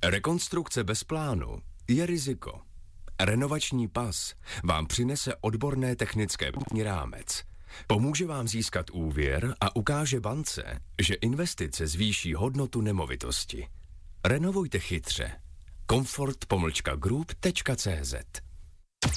Rekonstrukce bez plánu je riziko. Renovační pas vám přinese odborné technické rámec. Pomůže vám získat úvěr a ukáže bance, že investice zvýší hodnotu nemovitosti. Renovujte chytře. Comfort-group.cz